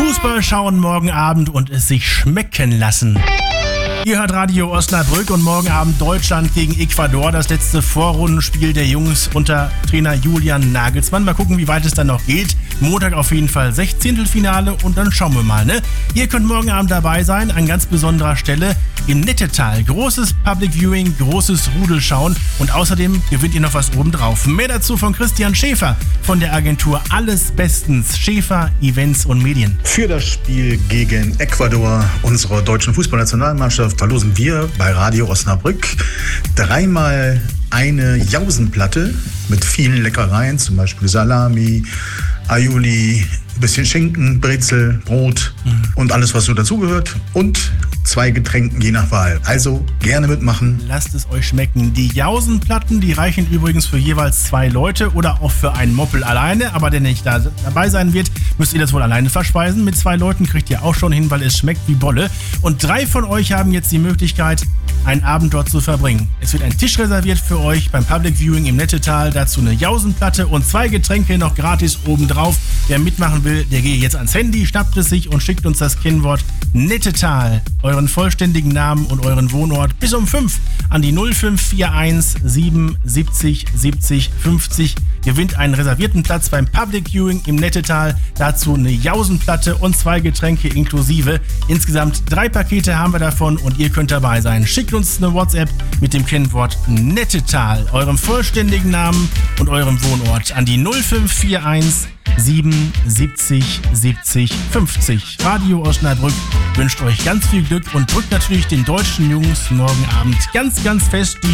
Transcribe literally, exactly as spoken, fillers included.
Fußball schauen morgen Abend und es sich schmecken lassen. Ihr hört Radio Osnabrück und morgen Abend Deutschland gegen Ecuador, das letzte Vorrundenspiel der Jungs unter Trainer Julian Nagelsmann. Mal gucken, wie weit es dann noch geht. Montag auf jeden Fall Sechzehntelfinale und dann schauen wir mal, ne? Ihr könnt morgen Abend dabei sein, an ganz besonderer Stelle im Nettetal. Großes Public Viewing, großes Rudelschauen und außerdem gewinnt ihr noch was obendrauf. Mehr dazu von Christian Schäfer von der Agentur Alles Bestens, Schäfer, Events und Medien. Für das Spiel gegen Ecuador unserer deutschen Fußballnationalmannschaft verlosen wir bei Radio Osnabrück dreimal eine Jausenplatte mit vielen Leckereien, zum Beispiel Salami, Aioli, ein bisschen Schinken, Brezel, Brot mhm. und alles, was so dazugehört. Und zwei Getränken je nach Wahl. Also gerne mitmachen. Lasst es euch schmecken. Die Jausenplatten, die reichen übrigens für jeweils zwei Leute oder auch für einen Moppel alleine. Aber der nicht da dabei sein wird, müsst ihr das wohl alleine verspeisen. Mit zwei Leuten kriegt ihr auch schon hin, weil es schmeckt wie Bolle. Und drei von euch haben jetzt die Möglichkeit, einen Abend dort zu verbringen. Es wird ein Tisch reserviert für euch beim Public Viewing im Nettetal. Dazu eine Jausenplatte und zwei Getränke noch gratis obendrauf. Wer mitmachen will, der gehe jetzt ans Handy, schnappt es sich und schickt uns das Kennwort Nettetal, euren vollständigen Namen und euren Wohnort bis um fünf an die null fünf vier eins sieben siebzig siebzig fünfzig. Gewinnt einen reservierten Platz beim Public Viewing im Nettetal. Dazu eine Jausenplatte und zwei Getränke inklusive. Insgesamt drei Pakete haben wir davon und ihr könnt dabei sein. Schickt uns eine WhatsApp mit dem Kennwort Nettetal, eurem vollständigen Namen und eurem Wohnort an die null fünf vier eins sieben siebzig siebzig fünfzig. Radio Osnabrück wünscht euch ganz viel Glück und drückt natürlich den deutschen Jungs morgen Abend ganz, ganz fest die